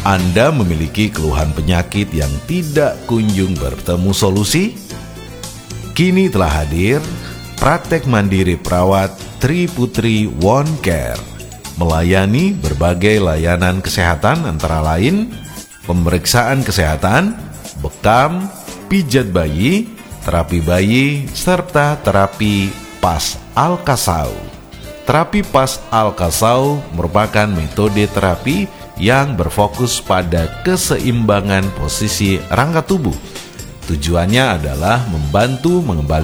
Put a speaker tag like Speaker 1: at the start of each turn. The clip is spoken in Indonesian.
Speaker 1: Anda memiliki keluhan penyakit yang tidak kunjung bertemu solusi? Kini telah hadir praktek mandiri perawat Tri Putri One Care, melayani berbagai layanan kesehatan antara lain pemeriksaan kesehatan, bekam, pijat bayi, terapi bayi, serta terapi pas Al-Kasau. Terapi pas Al-Kasau merupakan metode terapi yang berfokus pada keseimbangan posisi rangka tubuh. Tujuannya adalah membantu mengembalikan